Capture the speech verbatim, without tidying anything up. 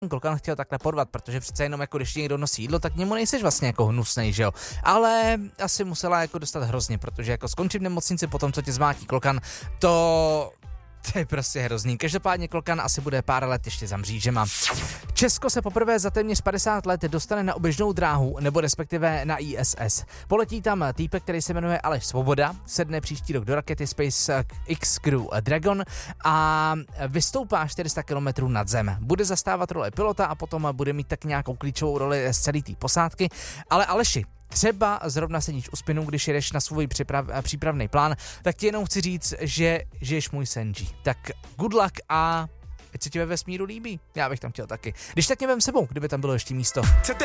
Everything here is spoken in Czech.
Klokan chtěl takhle porvat, protože přece jenom jako když někdo nosí jídlo, tak němu nejseš vlastně jako hnusnej, že jo. Ale asi musela jako dostat hrozně, protože jako skončit v nemocnici po tom, co tě zmátí klokan, to... To je prostě hrozný. Každopádně klokan asi bude pár let ještě za mřížema. Česko se poprvé za téměř padesát let dostane na oběžnou dráhu, nebo respektive na I S S. Poletí tam týpek, který se jmenuje Aleš Svoboda, sedne příští rok do rakety SpaceX Crew Dragon a vystoupá čtyři sta kilometrů nad zem. Bude zastávat roli pilota a potom bude mít tak nějakou klíčovou roli z celé té posádky. Ale Aleši, třeba zrovna sedíš u spinu, když jedeš na svůj připrav, přípravný plán, tak ti jenom chci říct, že žiješ můj sen, G. Tak good luck a ať se ti ve vesmíru líbí. Já bych tam chtěl taky. Když tak mě vem sebou, kdyby tam bylo ještě místo.